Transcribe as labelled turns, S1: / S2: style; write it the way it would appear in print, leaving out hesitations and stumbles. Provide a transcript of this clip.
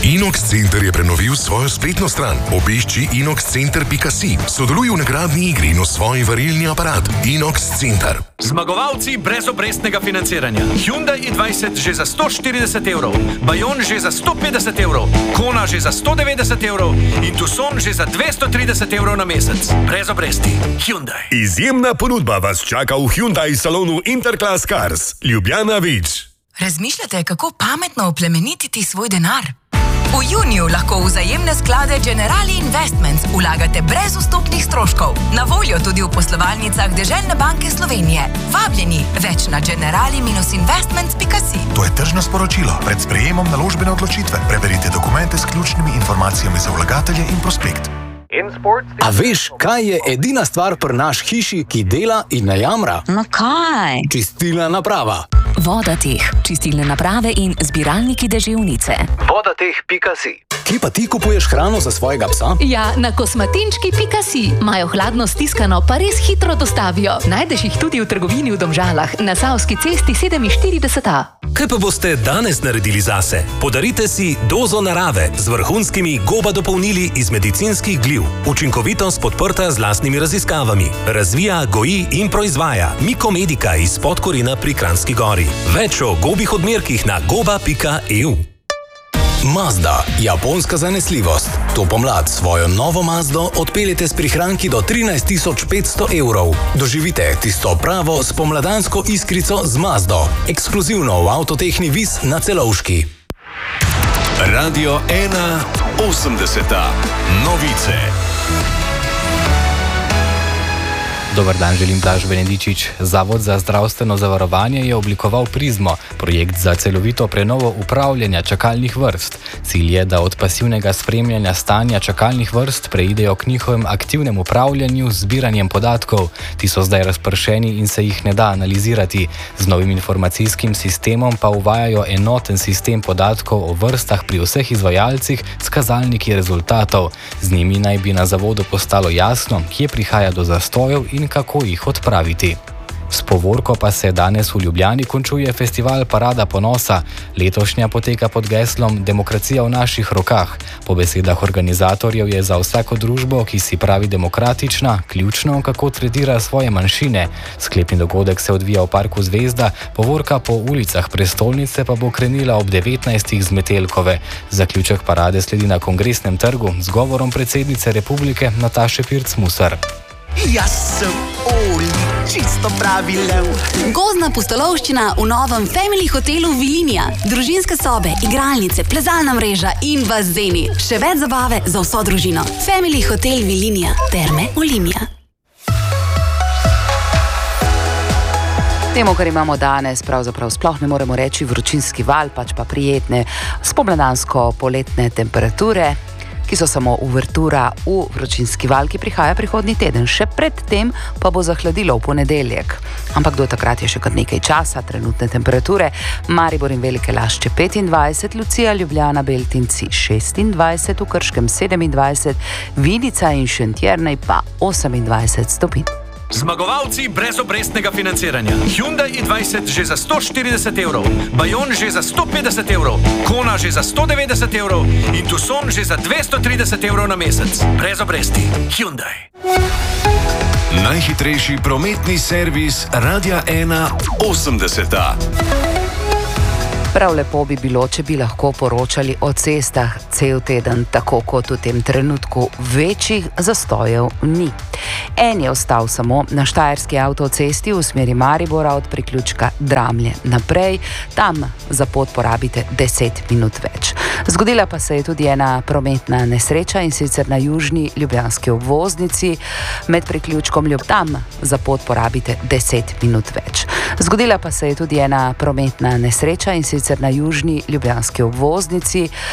S1: Inox Center je prenovil svojo spletno stran. Obišči inoxcenter.si. Sodeluj v nagradni igri in osvoji varilni aparat. Inox Center.
S2: Zmagovalci brezobrestnega financiranja. Hyundai i20 že za 140 evrov, Bayon že za 150 evrov, Kona že za 190 evrov in Tucson že za 230 evrov na mesec. Brez obresti. Hyundai.
S3: Izjemna ponudba vas čaka v Hyundai salonu Interclass Cars. Ljubljana Vič.
S4: Razmišljate, kako pametno oplemenititi svoj denar? V juniju lahko v vzajemne sklade Generali Investments vlagate brez vstopnih stroškov. Na voljo tudi v poslovalnicah Deželne banke Slovenije. Vabljeni, več na generali-investments.si.
S5: To je tržno sporočilo. Pred sprejemom naložbene odločitve preverite dokumente s ključnimi informacijami za vlagatelje in prospekt.
S6: A veš, kaj je edina stvar pri naš hiši, ki dela in ne jamra?
S7: No kaj?
S6: Čistilna naprava.
S7: Vodateh, čistilne naprave in zbiralniki deževnice.
S6: Vodateh.si. Kje pa ti kupuješ hrano za svojega psa?
S8: Ja, na kosmatinčki.si. Imajo hladno stiskano, pa res hitro dostavijo. Najdeš jih tudi v trgovini v Domžalah, na Savski cesti 47A.
S9: Kaj pa boste danes naredili zase? Podarite si dozo narave z vrhunskimi goba dopolnili iz medicinskih gliv. Učinkovitost podprta z lastnimi raziskavami. Razvija, goji in proizvaja Mikomedika iz Podkorina pri Kranjski Gori. Več o gobih odmerkih na goba.eu.
S6: Mazda, japonska zanesljivost. To pomlad svojo novo Mazdo odpeljete s prihranki do 13.500 evrov. Doživite tisto pravo spomladansko iskrico z Mazdo. Ekskluzivno v Avtotehni Vis na Celovški.
S3: Radio 1 80. Novice.
S10: Dobar dan, želim Blaž Benedičič. Zavod za zdravstveno zavarovanje je oblikoval Prizmo, projekt za celovito prenovo upravljanja čakalnih vrst. Cilj je, da od pasivnega spremljanja stanja čakalnih vrst preidejo k njihovem aktivnem upravljanju z zbiranjem podatkov. Ti so zdaj razpršeni in se jih ne da analizirati. Z novim informacijskim sistemom pa uvajajo enoten sistem podatkov o vrstah pri vseh izvajalcih s kazalniki rezultatov. Z njimi naj bi na zavodu postalo jasno, kje prihaja do zastojev in kako jih odpraviti. S povorko pa se danes v Ljubljani končuje festival Parada ponosa. Letošnja poteka pod geslom Demokracija v naših rokah. Po besedah organizatorjev je za vsako družbo, ki si pravi demokratična, ključno, kako tretira svoje manjšine. Sklepni dogodek se odvija v parku Zvezda, povorka po ulicah prestolnice pa bo krenila ob 19. z Metelkove. Zaključek parade sledi na Kongresnem trgu z govorom predsednice republike Nataše Pirc Musar.
S11: Jaz sem Oli, čisto pravi lev.
S12: Gozdna pustolovščina v novem Family hotelu Vilinija. Družinske sobe, igralnice, plezalna mreža in bazeni. Še več zabave za vso družino. Family hotel Vilinija. Terme Olimia.
S13: Temu, kar imamo danes, pravzaprav sploh ne moremo reči vročinski val, pač pa prijetne spomladansko-poletne temperature, ki so samo uvertura v vročinski val, ki prihaja prihodnji teden. Še pred tem pa bo zahladilo v ponedeljek. Ampak do takrat je še kar nekaj časa. Trenutne temperature: Maribor in Velike Lašče 25, Lucija, Ljubljana, Beltinci 26, v Krškem 27, Vinica in Šentjernej pa 28 stopinj.
S2: Zmagovalci brezobrestnega financiranja. Hyundai i20 že za 140 evrov, Bayon že za 150 evrov, Kona že za 190 evrov in Tucson že za 230 evrov na mesec. Brez obresti. Hyundai.
S3: Najhitrejši prometni servis Radia 1 80.
S13: Prav lepo bi bilo, če bi lahko poročali o cestah cel teden, tako kot v tem trenutku. Večjih zastojev ni. En je ostal samo na štajerski avtocesti v smeri Maribora od priključka Dramlje naprej. Tam za pot porabite 10 minut več. Zgodila pa se je tudi ena prometna nesreča, in sicer na južni ljubljanski obvoznici med priključkom Tam za pot porabite 10 minut več. Zgodila pa se je tudi ena prometna nesreča, in sicer na južni ljubljanski obvoznici